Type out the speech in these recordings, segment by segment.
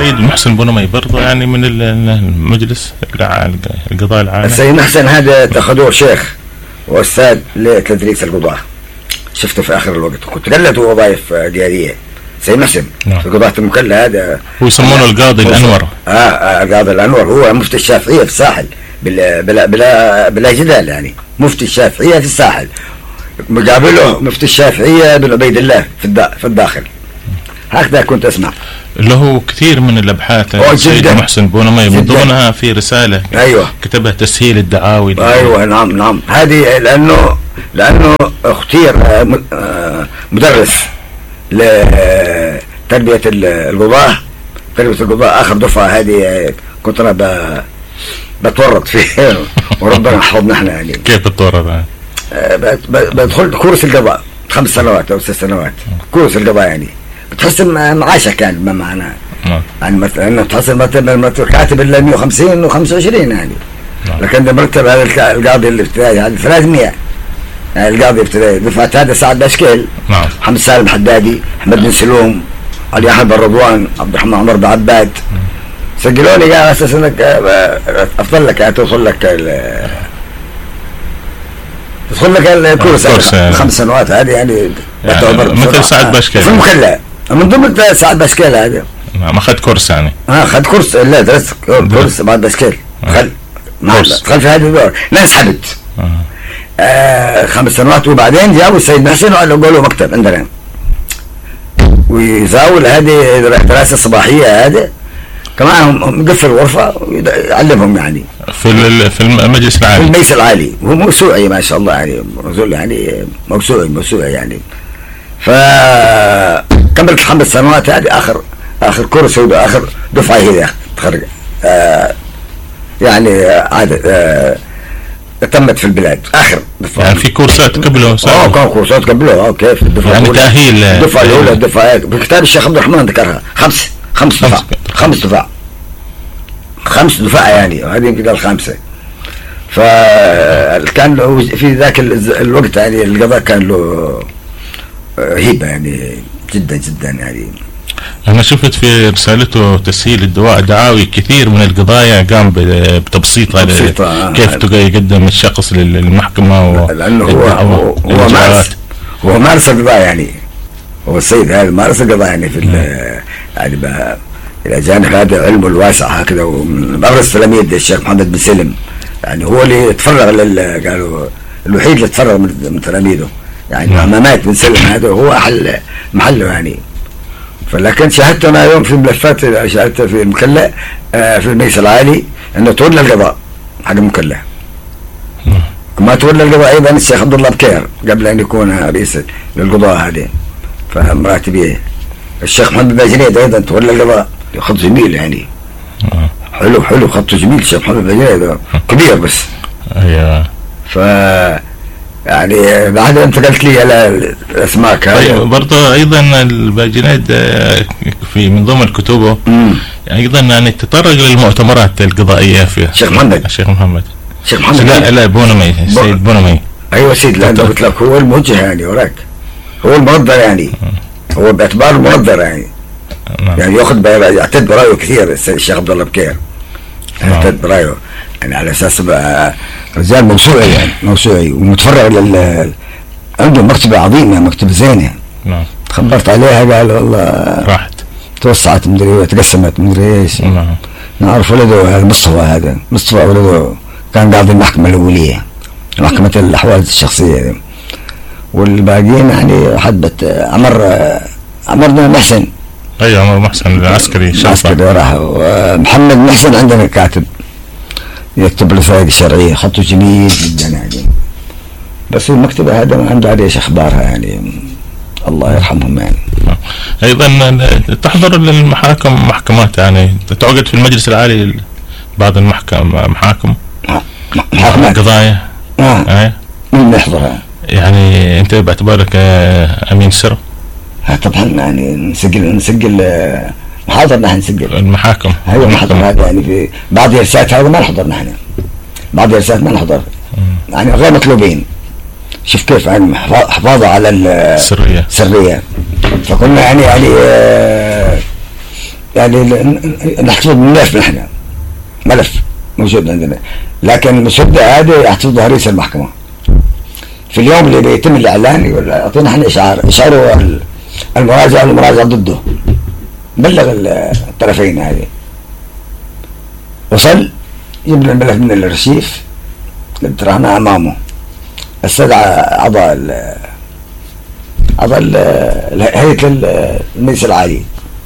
السيد محسن بونمي برضه يعني من المجلس القضاء العالي. السيد محسن هذا اتخذوه شيخ واستاذ لتدريس القضاة، شفته في اخر الوقت، كنت قلته وظائف قياديه. سيد محسن في قضاة المكلا هذا هو يسمونه القاضي الانور. القاضي الانور هو مفتي الشافعيه في الساحل بلا جدال، يعني مفتي الشافعيه في الساحل، مقابله مفتي الشافعيه بن عبيد الله في الداخل. هكذا كنت اسمع له كثير من الابحاث السيد محسن بونمي، من ضمنها في رساله كتبها تسهيل الدعاوي. ايوه نعم هذه لانه اختير مدرس لتربيه القضاة. اخر دفعه هذه كنت انا بتورط فيه وربنا حفظنا احنا يعني. كيف بتورط؟ بدخل كورس القضاء 5 سنوات او 6 سنوات كورس القضاء، يعني بتحسن معاشك يعني بما معناه يعني مثلا انه تحصل مرتب كاتب الا 150 و25 يعني. لكن مرتب هذا القاضي الابتدائي هذا 300 يعني. القاضي الابتدائي دفعه هذا سعد باشكيل، محمد سالم حدادي، احمد بن سلوم، علي احمد بن رضوان، عبد الرحمن عمر بن عباد. سجلوني قال اساس انك افضل لك تدخل لك الكورس 5 سنوات هذه يعني مثل سعد باشكيل في المكلا من ضمن سعد باشكيل هذا. ما اخذ كورس يعني؟ اخذ كورس، لا درست كورس بعد باشكيل. دخل في هذه الدور، لا انسحبت 5 سنوات. وبعدين جابوا السيد محسن وقالوا له مكتب عندنا ويزاول هذه الدراسه الصباحيه هذا كمان، مقفل الغرفه ويعلمهم يعني في المجلس العالي، في المجلس العالي. هو موسوعي ما شاء الله يعني، يعني موسوعي يعني. فكملت 5 سنوات هذه اخر كورس، اخر دفعه هي تخرج يعني عادة تمت في البلاد اخر دفعه. يعني في كورسات قبله؟ كان كورسات قبله. كيف الدفعه يعني تاهيل الدفعه الاولى، الدفعه بكتاب الشيخ عبد الرحمن ذكرها 5 دفاع يعني، هذه يمكن الخامسه. فكان في ذاك الوقت يعني القضاء كان له هيبه يعني جدا جدا يعني. أنا شفت في رسالته تسهيل الدعاوي كثير من القضايا قام بتبسيطها كيف يقدم الشخص للمحكمة لأنه هو مارس القضاء يعني. هو السيد هذا مارس القضاء يعني في يعني إلى جانب هذا علمه الواسع هكذا، ومن أبرز تلاميذ الشيخ محمد بن سلم يعني. هو اللي تفرغ قالوا الوحيد اللي تفرغ من تلاميذه يعني. أمامات بن سلم هذا هو محله يعني. فلكن شاهدت انا يوم في ملفات، شاهدت في المكلا في المجلس العالي انه تولى القضاء حق المكلا. كما تولى القضاء ايضا الشيخ عبد الله بكير قبل ان يكون رئيس للقضاء هذه، فمراتبيه. الشيخ محمد بن جنيد ايضا تولى القضاء، خط جميل يعني. حلو خط جميل الشيخ محمد بن جنيد، كبير بس. ايوه. ف يعني بعد انت قلت لي على الاسماك هذه برضه ايضا الباجنيد في من ضمن كتبه ايضا يعني تطرق للمؤتمرات القضائيه فيها. الشيخ محمد لا بونمي، السيد بونمي. ايوه سيد، لانه قلت لك هو الموجه يعني وراك، هو المنظر يعني، هو باعتبار المنظر يعني. يعني يعتد برايه كثير الشيخ عبد الله بكير، يعتد برايه يعني على اساس رجال موسوعي ومتفرغ عنده مكتبة عظيمة، مكتبة زينة. خبرت عليها قال والله راحت توسعت مدري تقسمت مدري ايش. نعرف ولده مصطفى ولده كان قاضي المحكمة الأولية، محكمة الأحوال الشخصية. والباقيين يعني حدبت عمرنا محسن. ايوه عمر محسن العسكري راح. ومحمد محسن عندنا كاتب يكتب الوثائق الشرعية، خطه جميل جدا يعني. بس المكتبة هذا ما عنده عليه اخبارها يعني، الله يرحمهم يعني. ايضا تحضر للمحاكم محكمات يعني، تعقد في المجلس العالي بعض محاكم قضايا. من يحضرها يعني انت باعتبارك امين سر؟ طبعا يعني نسجل محاضر، نحن نسجل المحاكم. ايوه محاضر هذا يعني. في بعض الجلسات هذا ما نحضر نحن، بعض الجلسات ما نحضر يعني غير مطلوبين. شوف كيف يعني حفاظه على السريه. فكنا يعني يعني نحتفظ بالملف نحن، ملف موجود عندنا، لكن المسودة هذه يحتفظها رئيس المحكمة. في اليوم اللي بيتم الإعلان يقول أعطينا احنا إشعار هو المراجع والمراجع ضده، بلغ الطرفين هذه، وصل يجيب الملف من الارشيف اللي بترهناه أمامه، استدعى أعضاء هيئة المجلس العالي،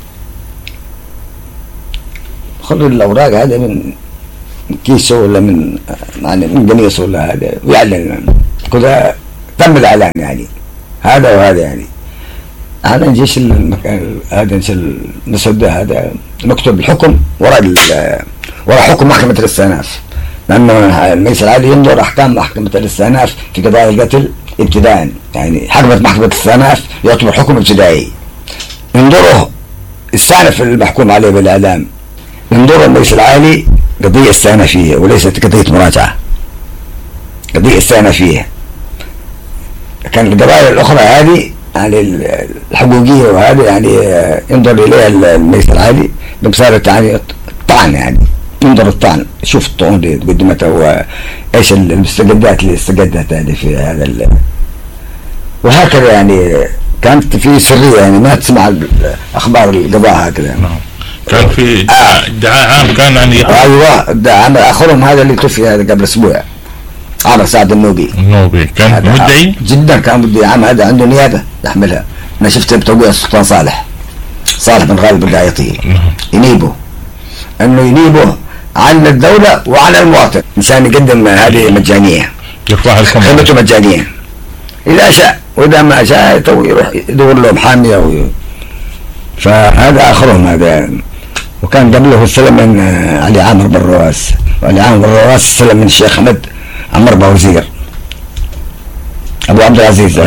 خذوا الأوراق هذه من كيسه ولا من قميصه ولا هذا ويعلن كذا، تم الإعلان يعني هذا وهذا، يعني هذا نجيش المكان هذا، نجيش المسودة هذا مكتوب الحكم وراء حكم محكمة الاستئناف، لأنه المجلس العالي ينظر أحكام محكمة الاستئناف في قضايا القتل ابتداء، يعني حكمة محكمة الاستئناف يعتبر حكم ابتدائي، ينظره استأنف المحكوم عليه بالإعلام، ينظر المجلس العالي قضية استئنافية وليست قضية مراجعة، قضية استئنافية. كان القضايا الأخرى هذه يعني الحقوقية وهذه يعني ينظر إليها المجلس العالي بمسألة يعني الطعن، يعني ينظر الطعن، شوف الطعون اللي قدمتها وإيش المستجدات اللي استجدت هذه في هذا وهكذا، يعني كانت في سرية، يعني ما تسمع أخبار القضاء هكذا. كان في ادعاء عام كان يعني ايوه ادعاء عام، اخرهم هذا اللي توفي هذا قبل اسبوع، عمر سعد النوبي كان مدعي جدا، كان مدعي عام، هذا عنده نيابه يحملها، انا شفته بتوقيع السلطان صالح بن غالب الدايطي، ينيبه انه ينيبه عن الدوله وعن المواطن مشان يقدم هذه مجانيه، يرفع خدمته مجانيه اذا شاء، واذا ما شاء يروح يدور له محاميه فهذا اخرهم هذا. وكان قبله استلم من علي عامر بن رواس، وعلي عامر بن رواس استلم من الشيخ احمد عمر باوزير ابو عبد العزيز.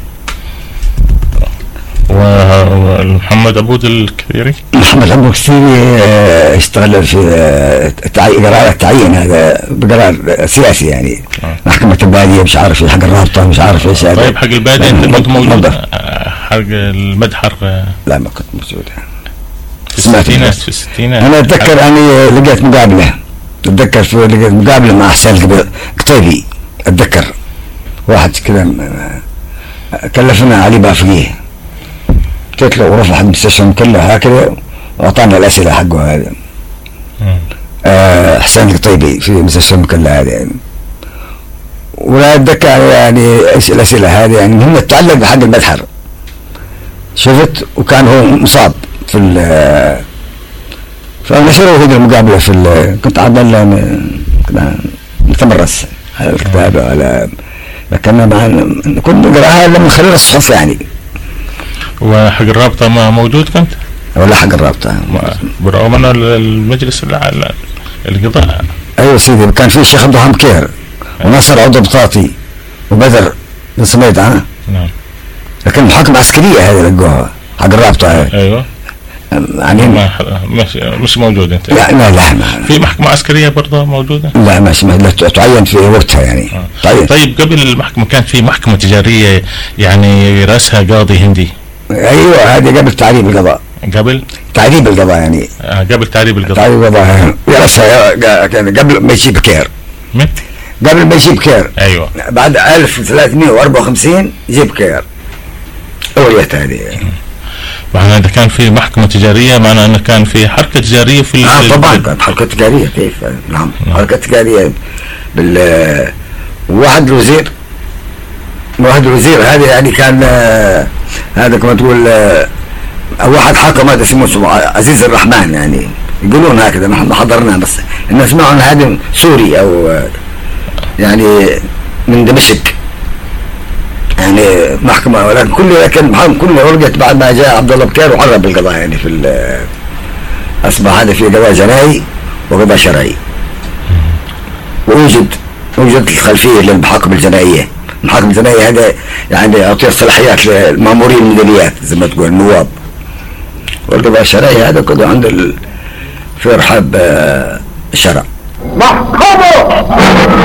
ومحمد عبود الكثيري، محمد عبود الكثيري اشتغل في قرار التعيين، هذا بقرار سياسي يعني، محكمة البادية مش عارف حق الرابطة مش عارف ايش هذا. طيب حق البادية انت كنت موجود؟ حق المدحر لا ما كنت موجود في الستينات. انا اتذكر يعني لقيت مقابلة، لقيت مقابلة مع حسين القطيبي، اتذكر واحد كذا كلفنا علي بافقيه، قلت له ورفع حق المستشفى كلها هكذا واعطانا الاسئله حقه هذا. حسين القطيبي في مستشفى المكلا هذا يعني، ولا اتذكر يعني ايش الاسئله هذه، يعني هم تتعلق بحق المدحر، شفت، وكان هو مصاب في فنشروا هذه المقابله كنت عبالله نتمرس على الكتابه على، لكن كنا نقراها لما خلينا الصحف يعني. وحق الرابطة ما موجود كنت؟ ولا حق الرابطة برغم أن المجلس القضاء. أيوة سيدي، كان في الشيخ عبد الرحمن كير وناصر عبد بطاطي وبدر بن سميد نعم، لكن محاكمة عسكرية هذه لقوها حق الرابطة. أيوة يعني مش موجود انت؟ لا في محكمة عسكرية برضه موجودة؟ لا مش تعين في وقتها يعني. طيب قبل المحكمة كانت في محكمة تجارية يعني رأسها قاضي هندي. ايوه هذه قبل تعريب القضاء. قبل تعريب القضاء يعني. قبل تعريب القضاء. تعريب القضاء رأسها كان قبل ما يجيب كير. قبل ما يجيب كير. ايوه. بعد 1354 يجيب كير. أوليت هذه. معنى إذا كان في محكمة تجارية معنى أنه كان في حركة تجارية في طبعا كانت حركة تجارية كيف نعم حركة تجارية واحد الوزير هذا يعني كان هذا كما تقول واحد حاكم هذا اسمه عزيز الرحمن يعني يقولون هكذا، ما حضرنا بس إن اسمعوا أن هذا سوري أو يعني من دمشق يعني محكمة، ولكن كل ورقت بعد ما جاء عبد الله بكير وعرب القضاء يعني أصبح هذا في قضاء جنائي وقضاء شرعي، ووجد الخلفية للمحاكم الجنائية. المحاكم الجنائية هذا يعني يعطي الصلاحيات للمامورين المدنيات زي ما تقول النواب، والقضاء الشرعي هذا كله عند في رحاب الشرع. محكمة